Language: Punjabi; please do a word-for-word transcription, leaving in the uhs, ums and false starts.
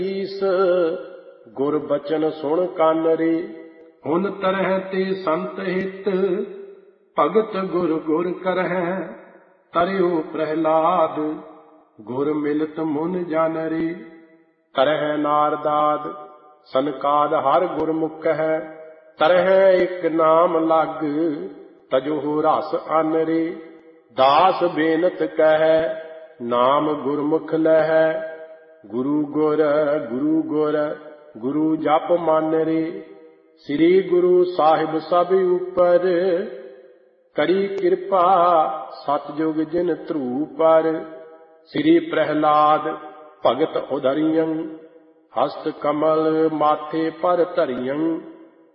ਈਸ ਗੁਰ ਬਚਨ ਸੁਣ ਕੰਨ ਰੇ। ਹੁਣ ਤਰਹਿ ਤੇ ਸੰਤ ਹਿਤ ਭਗਤ ਗੁਰ ਗੁਰ ਕਰਹਿ। ਤਰਿਉ ਪ੍ਰਹਿਲਾਦ ਗੁਰ ਮਿਲਤ ਮੁਨ ਜਨ ਰੇ। ਕਰਹਿ ਨਾਰਦਾਦ ਸਨਕਾਦ ਹਰ ਗੁਰਮੁਖ ਹੈ। ਤਰਹਿ ਇੱਕ ਨਾਮ ਲਗ ਤਜੋ ਰਸ ਅਨ ਰੇ। ਦਾਸ ਬੇਨਤ ਕਹਿ ਨਾਮ ਗੁਰਮੁਖ ਲਹੈ। ਗੁਰੂ ਗੁਰ ਗੁਰੂ ਗੁਰ ਗੁਰੂ ਜਪ ਮਨ ਰੇ। ਸ੍ਰੀ ਗੁਰੂ ਸਾਹਿਬ ਸਭ ਉਪਰ ਕਰੀ ਕਿਰਪਾ ਸਤਿਯੁਗ ਜਿਨ ਧਰੂ ਪਰ। ਸ੍ਰੀ ਪ੍ਰਹਿਲਾਦ ਭਗਤ ਉਧਰਿਯੰ ਹਸਤ ਕਮਲ ਮਾਥੇ ਪਰ ਧਰਿਯੰ।